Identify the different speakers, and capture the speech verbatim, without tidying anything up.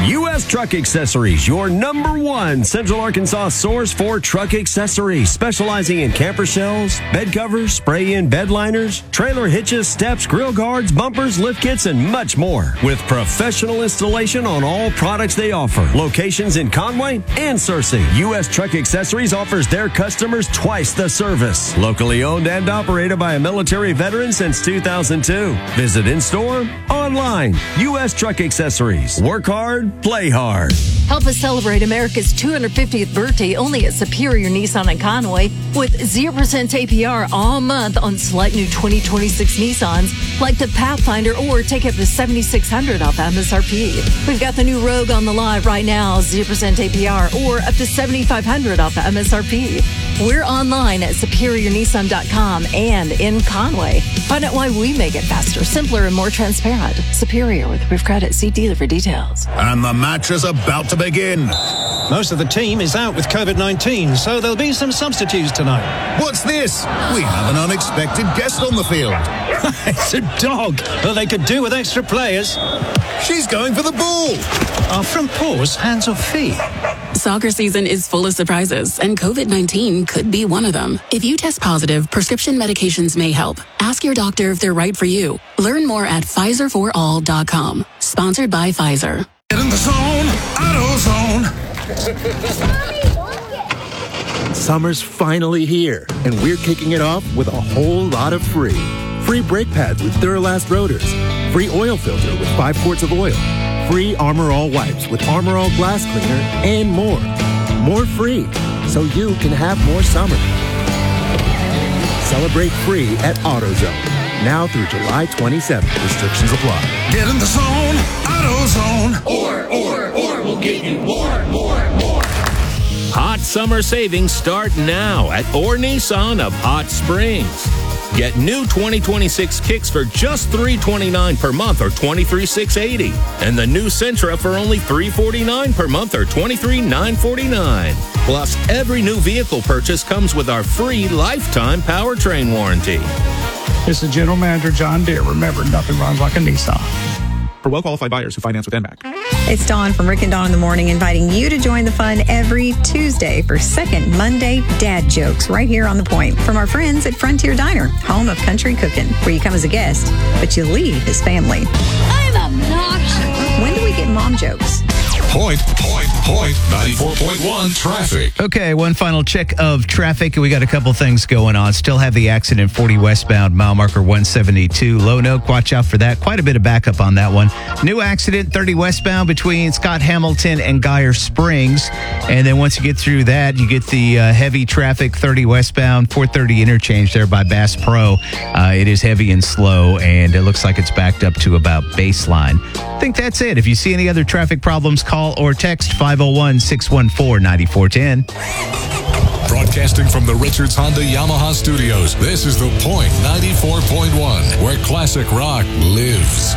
Speaker 1: U S Truck Accessories, your number one Central Arkansas source for truck accessories, specializing in camper shells, bed covers, spray-in bed liners, trailer hitches, steps, grill guards, bumpers, lift kits, and much more. With professional installation on all products they offer. Locations in Conway and Searcy. U S Truck Accessories offers their customers twice the service. Locally owned and operated by a military veteran since two thousand two. Visit in-store, online. U S Truck Accessories. Work hard, play hard.
Speaker 2: Help us celebrate America's two hundred fiftieth birthday only at Superior Nissan in Conway with zero percent A P R all month on select new twenty twenty-six Nissans like the Pathfinder, or take up to seven thousand six hundred dollars off M S R P. We've got the new Rogue on the lot right now, zero percent A P R or up to seven thousand five hundred dollars off M S R P. We're online at superior nissan dot com and in Conway. Find out why we make it faster, simpler, and more transparent. Superior with approved credit. See dealer for details.
Speaker 3: And the match is about to begin.
Speaker 4: Most of the team is out with COVID nineteen, so there'll be some substitutes tonight.
Speaker 3: What's this? We have an unexpected guest on the field.
Speaker 4: It's a dog. Well, they could do with extra players.
Speaker 3: She's going for the ball.
Speaker 4: Are front paws hands or feet?
Speaker 5: Soccer season is full of surprises, and COVID nineteen could be one of them. If you test positive, prescription medications may help. Ask your doctor if they're right for you. Learn more at Pfizer for all dot com. Sponsored by Pfizer.
Speaker 6: Get in the zone, AutoZone.
Speaker 7: Summer's finally here, and we're kicking it off with a whole lot of free. Free brake pads with Duralast rotors. Free oil filter with five quarts of oil. Free Armor All wipes with Armor All glass cleaner, and more. More free, so you can have more summer. Celebrate free at AutoZone. Now through July twenty-seventh. Restrictions apply.
Speaker 6: Get in the zone, AutoZone.
Speaker 8: Or, or, or, we'll get you more, more, more.
Speaker 9: Hot summer savings start now at Or Nissan of Hot Springs. Get new twenty twenty-six Kicks for just three hundred twenty-nine dollars per month or twenty-three thousand six hundred eighty dollars. And the new Sentra for only three hundred forty-nine dollars per month or twenty-three thousand nine hundred forty-nine dollars. Plus, every new vehicle purchase comes with our free lifetime powertrain warranty.
Speaker 10: This is General Manager John Deere. Remember, nothing runs like a Nissan.
Speaker 11: For well-qualified buyers who finance with N B A C.
Speaker 12: It's Dawn from Rick and Dawn in the Morning, inviting you to join the fun every Tuesday for Second Monday Dad Jokes right here on The Point from our friends at Frontier Diner, home of country cooking, where you come as a guest, but you leave as family.
Speaker 13: I'm obnoxious.
Speaker 12: When do we get mom jokes?
Speaker 6: Point, point, point, ninety-four point one traffic.
Speaker 14: Okay, one final check of traffic. We got a couple things going on. Still have the accident forty westbound, mile marker one seventy-two. Lone Oak, watch out for that. Quite a bit of backup on that one. New accident thirty westbound between Scott Hamilton and Geyer Springs. And then once you get through that, you get the uh, heavy traffic thirty westbound, four thirty interchange there by Bass Pro. Uh, it is heavy and slow, and it looks like it's backed up to about baseline. I think that's it. If you see any other traffic problems, call or text five oh one, six one four, nine four one oh.
Speaker 6: Broadcasting from the Richards Honda Yamaha Studios, this is The Point ninety-four point one, where classic rock lives.